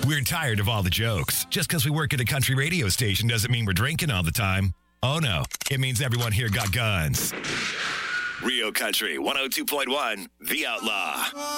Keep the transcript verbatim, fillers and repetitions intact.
We're tired of all the jokes. Just because we work at a country radio station doesn't mean we're drinking all the time. Oh, no. It means everyone here got guns. Rio Country one oh two point one, The Outlaw.